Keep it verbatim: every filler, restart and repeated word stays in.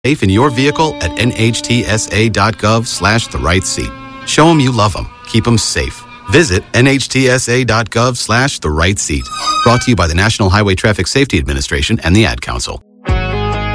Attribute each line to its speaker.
Speaker 1: Safe in your vehicle at nhtsa.gov slash the right seat. Show them you love them. Keep them safe. Visit nhtsa.gov slash the right seat. Brought to you by the National Highway Traffic Safety Administration and the Ad Council.